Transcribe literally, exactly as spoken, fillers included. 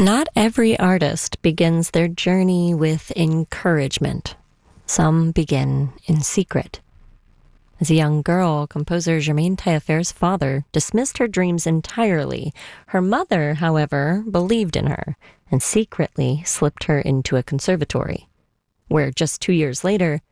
Not every artist begins their journey with encouragement. Some begin in secret. As a young girl, composer Germaine Taillefer's father dismissed her dreams entirely. Her mother, however, believed in her and secretly slipped her into a conservatory, where just two years later,